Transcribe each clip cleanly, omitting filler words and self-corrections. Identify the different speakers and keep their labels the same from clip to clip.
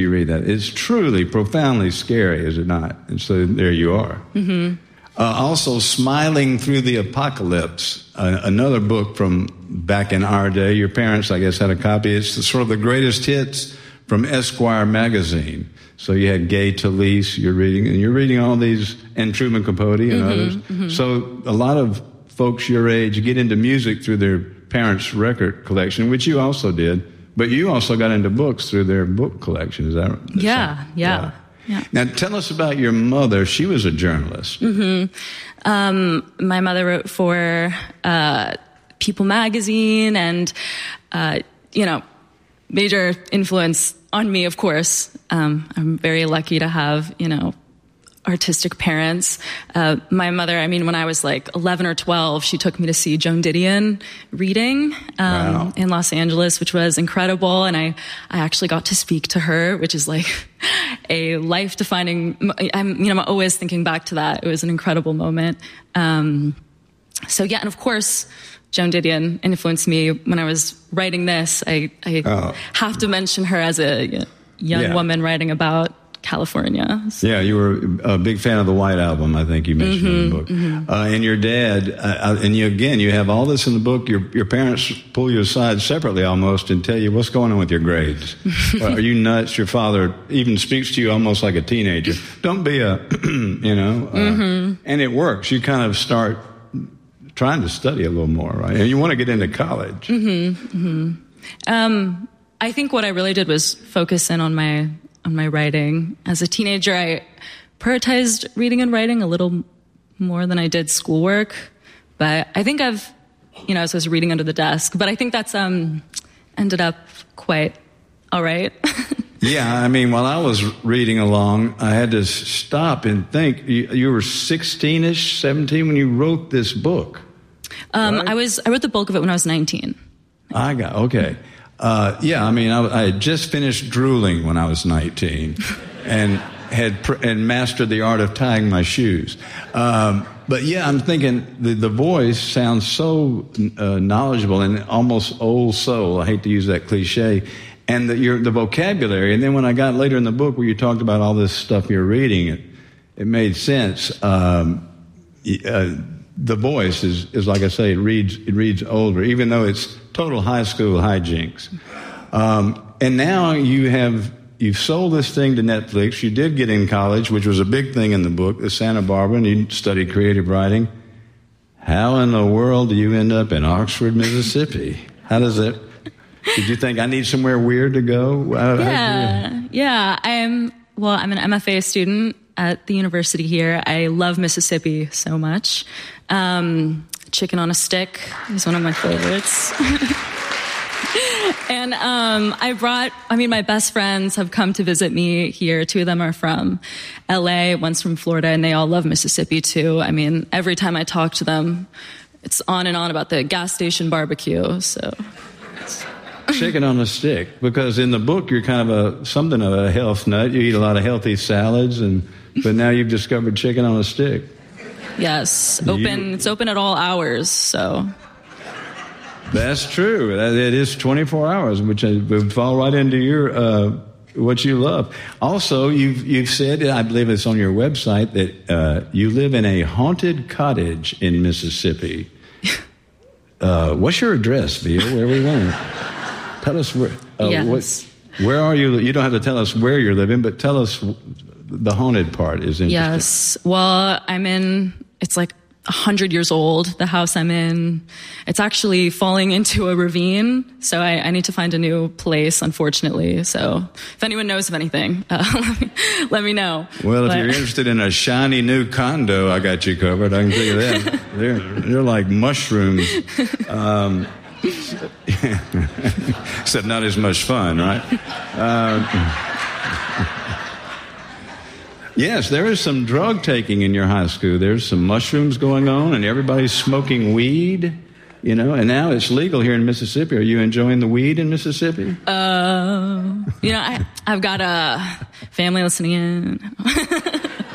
Speaker 1: you read that. It's truly, profoundly scary, is it not? And so there you are.
Speaker 2: Mm-hmm.
Speaker 1: Also, Smiling Through the Apocalypse, another book from back in our day. Your parents, I guess, had a copy. It's sort of the greatest hits from Esquire magazine. So you had Gay Talese, you're reading all these, and Truman Capote and others.
Speaker 2: Mm-hmm.
Speaker 1: So a lot of folks your age get into music through their parents' record collection, which you also did. But you also got into books through their book collection. Is that right?
Speaker 2: Yeah.
Speaker 1: Now, tell us about your mother. She was a journalist.
Speaker 2: Mm-hmm. My mother wrote for People magazine and, major influence on me, of course. I'm very lucky to have, artistic parents. My mother, when I was like 11 or 12, she took me to see Joan Didion reading
Speaker 1: Wow.
Speaker 2: in Los Angeles, which was incredible. And I actually got to speak to her, which is like a life-defining, I'm always thinking back to that. It was an incredible moment. And of course, Joan Didion influenced me when I was writing this. I have to mention her as a young woman writing about California. So.
Speaker 1: Yeah, you were a big fan of the White Album, I think you mentioned in the book.
Speaker 2: Mm-hmm.
Speaker 1: And your dad, and you have all this in the book. Your parents pull you aside separately almost and tell you what's going on with your grades. Are you nuts? Your father even speaks to you almost like a teenager. Don't be
Speaker 2: mm-hmm.
Speaker 1: And it works. You kind of start trying to study a little more, right? And you want to get into college.
Speaker 2: Mm-hmm. Mm-hmm. I think what I really did was focus in on my writing. As a teenager, I prioritized reading and writing a little more than I did schoolwork. But I think so I was reading under the desk. But I think that's ended up quite all right.
Speaker 1: Yeah, while I was reading along, I had to stop and think. You were 16-ish, 17 when you wrote this book. Right?
Speaker 2: I wrote the bulk of it when I was 19.
Speaker 1: Okay. I had just finished drooling when I was 19 and had mastered the art of tying my shoes. But I'm thinking the voice sounds so knowledgeable and almost old soul. I hate to use that cliche. And the vocabulary. And then when I got later in the book where you talked about all this stuff you're reading, it made sense. The voice is like I say, it reads older, even though it's total high school hijinks. And now you've sold this thing to Netflix. You did get in college, which was a big thing in the book, the Santa Barbara, and you studied creative writing. How in the world do you end up in Oxford, Mississippi? How does it? Did you think I need somewhere weird to go?
Speaker 2: Yeah. I'm an MFA student at the university here. I love Mississippi so much. Chicken on a Stick is one of my favorites. And my best friends have come to visit me here. 2 of them are from LA, one's from Florida, and they all love Mississippi too. Every time I talk to them, it's on and on about the gas station barbecue, so...
Speaker 1: Chicken on a stick, because in the book you're kind of something of a health nut. You eat a lot of healthy salads, but now you've discovered chicken on a stick.
Speaker 2: Yes, it's open at all hours. So
Speaker 1: that's true. It is 24 hours, which would fall right into your what you love. Also, you've said, I believe it's on your website, that you live in a haunted cottage in Mississippi. What's your address, Via? Where are we going? Tell us where.
Speaker 2: Yes.
Speaker 1: Where are you? You don't have to tell us where you're living, but tell us the haunted part is interesting.
Speaker 2: Yes. Well, it's like 100 years old, the house I'm in. It's actually falling into a ravine, so I need to find a new place, unfortunately. So if anyone knows of anything, let me know.
Speaker 1: Well, if you're interested in a shiny new condo, I got you covered. I can tell you that. They're like mushrooms. Except not as much fun, right? Yes, there is some drug taking in your high school. There's some mushrooms going on, and everybody's smoking weed, and now it's legal here in Mississippi. Are you enjoying the weed in Mississippi?
Speaker 2: I've got a family listening in.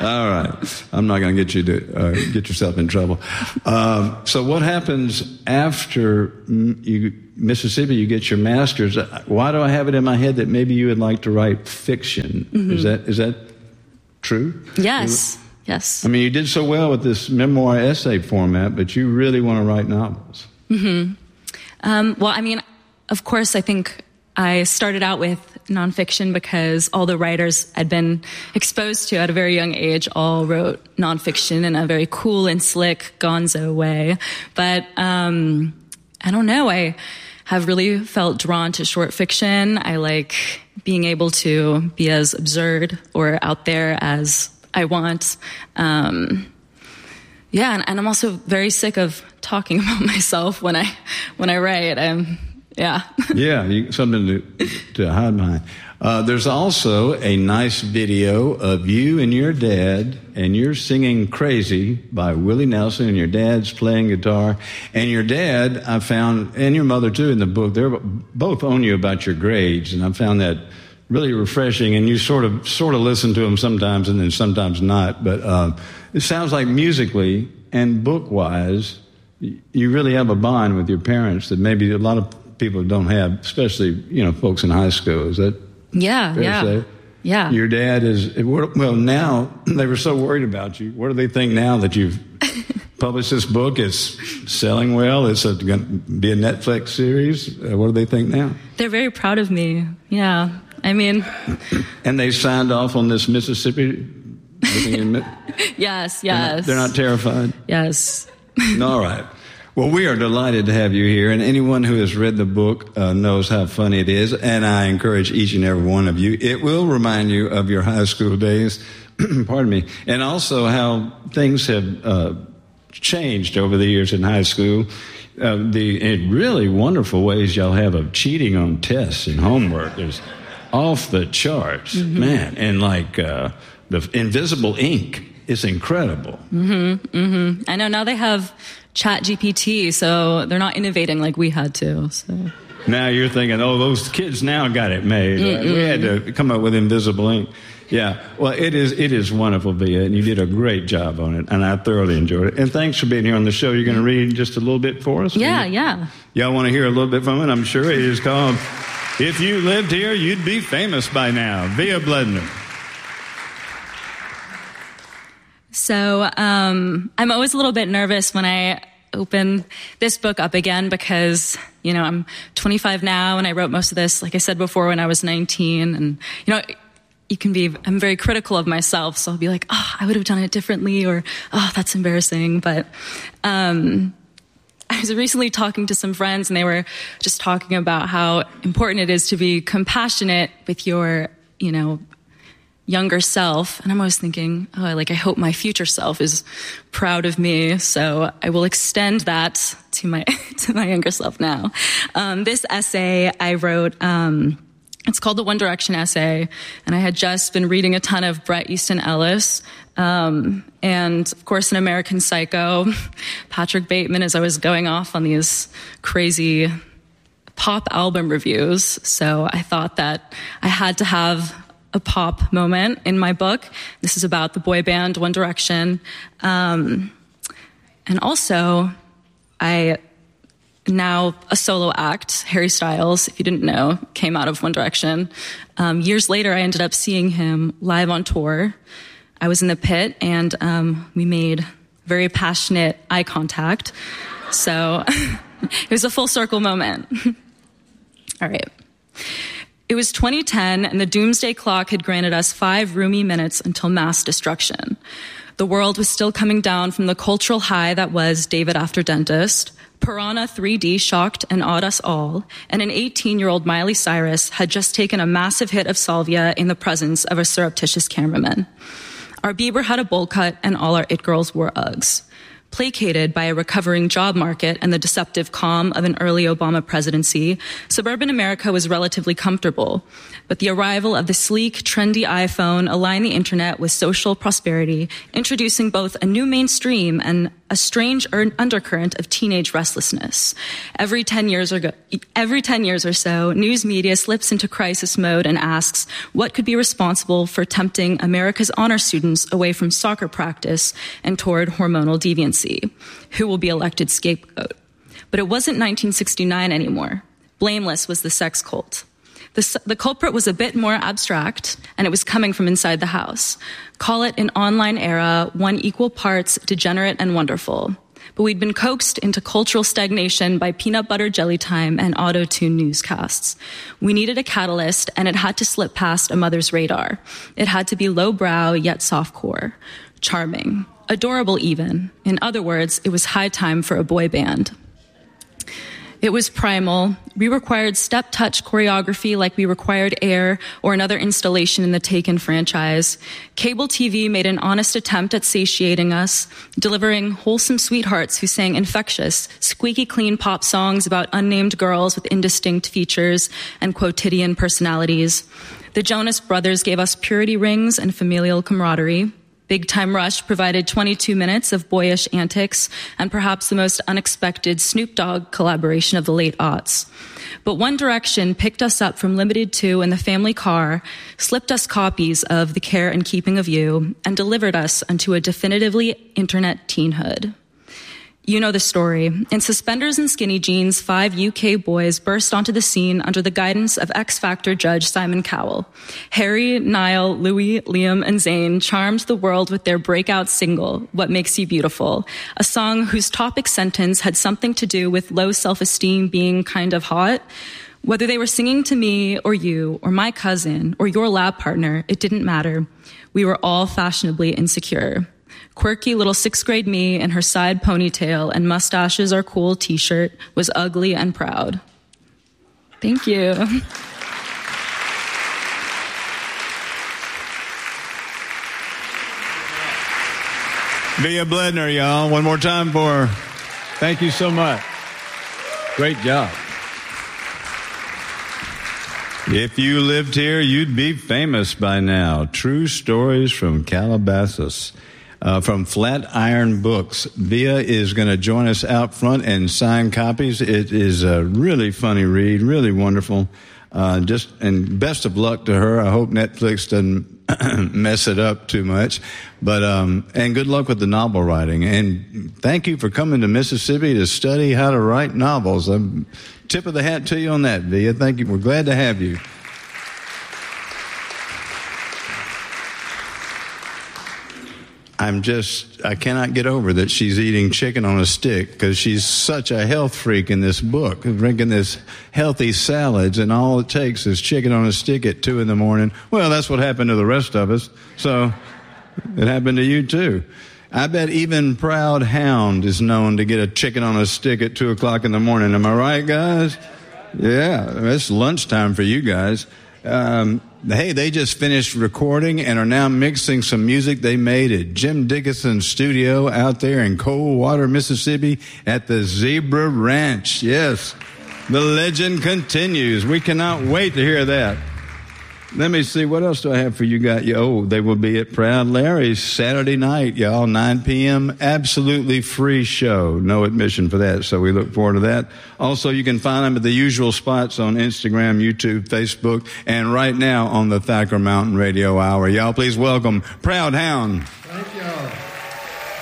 Speaker 1: All right. I'm not going to get you to get yourself in trouble. So what happens after Mississippi, you get your master's? Why do I have it in my head that maybe you would like to write fiction? Mm-hmm. Is that true?
Speaker 2: Yes. Yes.
Speaker 1: I mean, you did so well with this memoir essay format, but you really want to write novels.
Speaker 2: Mm-hmm. Well, I mean, of course, I think I started out with nonfiction because all the writers I'd been exposed to at a very young age all wrote nonfiction in a very cool and slick gonzo way. But I don't know, I have really felt drawn to short fiction. I like being able to be as absurd or out there as I want. And I'm also very sick of talking about myself when I write. Yeah, something to hide behind. There's also a nice video of you and your dad, and you're singing Crazy by Willie Nelson, and your dad's playing guitar. And your dad, I found, and your mother too in the book, they're both on you about your grades, and I found that really refreshing. And you sort of listen to them sometimes and then sometimes not. But it sounds like musically and book-wise, you really have a bond with your parents that maybe a lot of people don't have, especially, folks in high school. Is that fair to say? Yeah. Your dad is, well, now they were so worried about you. What do they think now that you've published this book? It's selling well. It's going to be a Netflix series. What do they think now? They're very proud of me. Yeah. I mean.
Speaker 1: And they signed off on this Mississippi.
Speaker 2: Yes.
Speaker 1: They're not terrified?
Speaker 2: Yes.
Speaker 1: All right. Well, we are delighted to have you here, and anyone who has read the book knows how funny it is, and I encourage each and every one of you. It will remind you of your high school days, pardon me, and also how things have changed over the years in high school. The really wonderful ways y'all have of cheating on tests and homework is off the charts, man, and like the invisible ink is incredible.
Speaker 2: I know, now they have ChatGPT, so they're not innovating like we had to. So
Speaker 1: now you're thinking, those kids now got it made. Right? We had to come up with invisible ink. Yeah, well, it is wonderful, Via, and you did a great job on it, and I thoroughly enjoyed it. And thanks for being here on the show. You're going to read just a little bit for us?
Speaker 2: Yeah.
Speaker 1: Y'all want to hear a little bit from it? I'm sure it is called If You Lived Here, You'd Be Famous by Now, Via Bledner.
Speaker 2: So I'm always a little bit nervous when I open this book up again because, I'm 25 now and I wrote most of this, like I said before, when I was 19. And, I'm very critical of myself. So I'll be like, I would have done it differently, or, that's embarrassing. But I was recently talking to some friends and they were just talking about how important it is to be compassionate with your, younger self. And I'm always thinking, I hope my future self is proud of me. So I will extend that to my younger self now. This essay I wrote, it's called the One Direction essay. And I had just been reading a ton of Bret Easton Ellis. And of course, in American Psycho, Patrick Bateman, as I was going off on these crazy pop album reviews. So I thought that I had to have a pop moment in my book. This is about the boy band One Direction. And also, a solo act, Harry Styles, if you didn't know, came out of One Direction. Years later, I ended up seeing him live on tour. I was in the pit, and we made very passionate eye contact. So it was a full circle moment. All right. It was 2010, and the doomsday clock had granted us 5 roomy minutes until mass destruction. The world was still coming down from the cultural high that was David After Dentist. Piranha 3D shocked and awed us all, and an 18-year-old Miley Cyrus had just taken a massive hit of salvia in the presence of a surreptitious cameraman. Our Bieber had a bowl cut, and all our it girls wore Uggs. Placated by a recovering job market and the deceptive calm of an early Obama presidency, suburban America was relatively comfortable. But the arrival of the sleek, trendy iPhone aligned the internet with social prosperity, introducing both a new mainstream and a strange undercurrent of teenage restlessness. Every 10 years or so, news media slips into crisis mode and asks what could be responsible for tempting America's honor students away from soccer practice and toward hormonal deviancy. Who will be elected scapegoat? But it wasn't 1969 anymore. Blameless was the sex cult. The culprit was a bit more abstract, and it was coming from inside the house. Call it an online era, one equal parts degenerate and wonderful. But we'd been coaxed into cultural stagnation by peanut butter jelly time and auto-tune newscasts. We needed a catalyst, and it had to slip past a mother's radar. It had to be lowbrow, yet softcore. Charming. Adorable even. In other words, it was high time for a boy band. It was primal. We required step-touch choreography like we required Air or another installation in the Taken franchise. Cable TV made an honest attempt at satiating us, delivering wholesome sweethearts who sang infectious, squeaky clean pop songs about unnamed girls with indistinct features and quotidian personalities. The Jonas Brothers gave us purity rings and familial camaraderie. Big Time Rush provided 22 minutes of boyish antics and perhaps the most unexpected Snoop Dogg collaboration of the late aughts. But One Direction picked us up from Limited 2 in the family car, slipped us copies of The Care and Keeping of You, and delivered us unto a definitively internet teenhood. You know the story. In suspenders and skinny jeans, 5 UK boys burst onto the scene under the guidance of X Factor judge Simon Cowell. Harry, Niall, Louis, Liam, and Zayn charmed the world with their breakout single, What Makes You Beautiful, a song whose topic sentence had something to do with low self-esteem being kind of hot. Whether they were singing to me or you or my cousin or your lab partner, it didn't matter. We were all fashionably insecure. Quirky little 6th grade me in her side ponytail and mustaches are cool t-shirt was ugly and proud. Thank you.
Speaker 1: Via Bledner, y'all. One more time for her. Thank you so much. Great job. If you lived here, you'd be famous by now. True stories from Calabasas. From Flatiron Books. Via is going to join us out front and sign copies. It is a really funny read, really wonderful. And best of luck to her. I hope Netflix doesn't mess it up too much. But and good luck with the novel writing. And thank you for coming to Mississippi to study how to write novels. Tip of the hat to you on that, Via. Thank you. We're glad to have you. I cannot get over that she's eating chicken on a stick because she's such a health freak in this book, drinking this healthy salads, and all it takes is chicken on a stick at 2 a.m. Well, that's what happened to the rest of us, so it happened to you too. I bet even Proud Hound is known to get a chicken on a stick at 2 o'clock in the morning. Am I right, guys? Yeah, it's lunchtime for you guys. Hey, they just finished recording and are now mixing some music they made at Jim Dickinson's studio out there in Coldwater, Mississippi at the Zebra Ranch. Yes, the legend continues. We cannot wait to hear that. Let me see, what else do I have for you guys? Oh, they will be at Proud Larry's Saturday night, y'all, 9 p.m. Absolutely free show. No admission for that, so we look forward to that. Also, you can find them at the usual spots on Instagram, YouTube, Facebook, and right now on the Thacker Mountain Radio Hour. Y'all, please welcome Proud Hound.